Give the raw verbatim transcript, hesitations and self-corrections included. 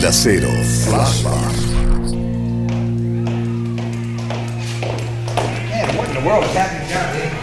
Onda Cero, Flashback. Man, what in the world is happening down there?